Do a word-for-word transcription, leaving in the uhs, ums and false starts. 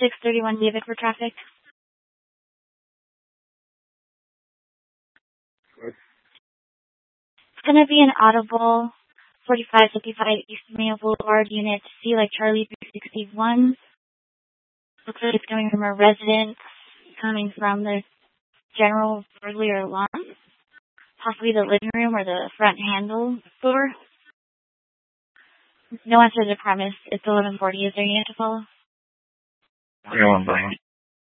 six thirty-one David for traffic. It's going to be an audible forty-five fifty-five East Mayo Boulevard, Unit C, like Charlie three sixty-one. Looks like it's coming from a resident, coming from the general burglary alarm, possibly the living room or the front handle door. No answer to the premise. It's eleven forty. Is there any to follow? twenty-one, Brian.